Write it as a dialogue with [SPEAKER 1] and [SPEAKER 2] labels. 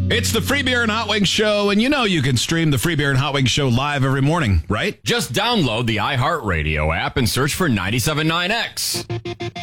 [SPEAKER 1] It's the Free Beer and Hot Wings Show, and you know you can stream the Free Beer and Hot Wings Show live every morning, right?
[SPEAKER 2] Just download the iHeartRadio app and search for 97.9X.